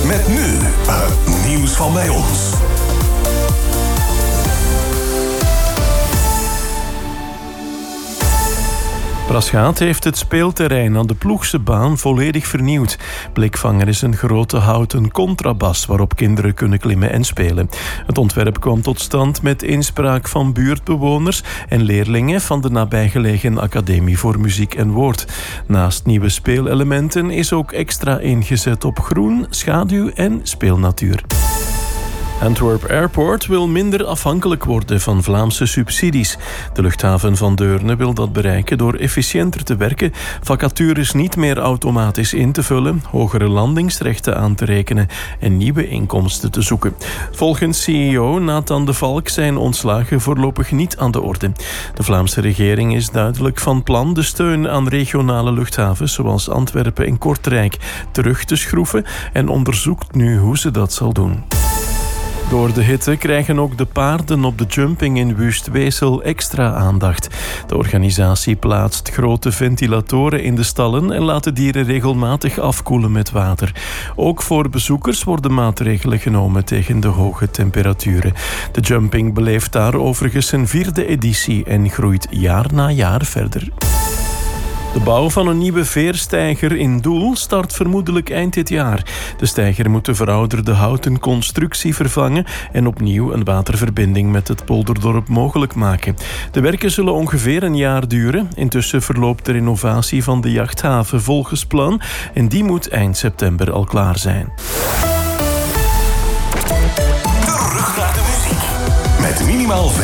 Met nu het nieuws van bij ons. Braschaat heeft het speelterrein aan de Ploegse baan volledig vernieuwd. Blikvanger is een grote houten contrabas waarop kinderen kunnen klimmen en spelen. Het ontwerp kwam tot stand met inspraak van buurtbewoners en leerlingen van de nabijgelegen Academie voor Muziek en Woord. Naast nieuwe speelelementen is ook extra ingezet op groen, schaduw en speelnatuur. Antwerp Airport wil minder afhankelijk worden van Vlaamse subsidies. De luchthaven van Deurne wil dat bereiken door efficiënter te werken, vacatures niet meer automatisch in te vullen, hogere landingsrechten aan te rekenen en nieuwe inkomsten te zoeken. Volgens CEO Nathan de Valk zijn ontslagen voorlopig niet aan de orde. De Vlaamse regering is duidelijk van plan de steun aan regionale luchthavens zoals Antwerpen en Kortrijk terug te schroeven en onderzoekt nu hoe ze dat zal doen. Door de hitte krijgen ook de paarden op de jumping in Wustwezel extra aandacht. De organisatie plaatst grote ventilatoren in de stallen en laat de dieren regelmatig afkoelen met water. Ook voor bezoekers worden maatregelen genomen tegen de hoge temperaturen. De jumping beleeft daar overigens zijn 4e editie en groeit jaar na jaar verder. De bouw van een nieuwe veersteiger in Doel start vermoedelijk eind dit jaar. De steiger moet de verouderde houten constructie vervangen en opnieuw een waterverbinding met het polderdorp mogelijk maken. De werken zullen ongeveer een jaar duren. Intussen verloopt de renovatie van de jachthaven volgens plan en die moet eind september al klaar zijn. Terug naar de muziek. Met minimaal